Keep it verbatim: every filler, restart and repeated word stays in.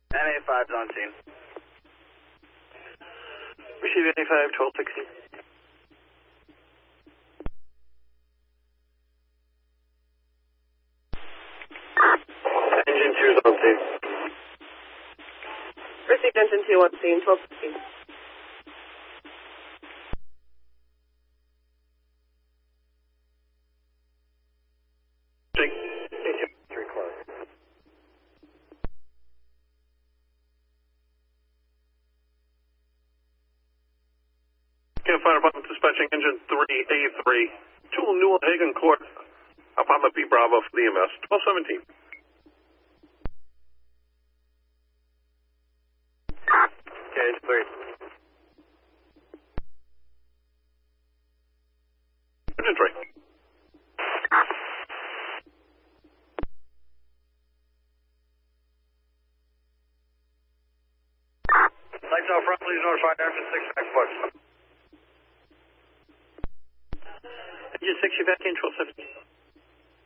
N A five's on scene. Receive N A five, twelve sixty. Engine two's on scene. Received engine two on scene, twelve sixty. Three Clark. Camp Fire Department dispatching engine three A three to Newell Hagen Court. Apartment B Bravo for the E M S. twelve seventeen. Okay, it's three. Engine three. Lights out front, please notify after six Xbox. Engine six, you back in, twelve seventeen.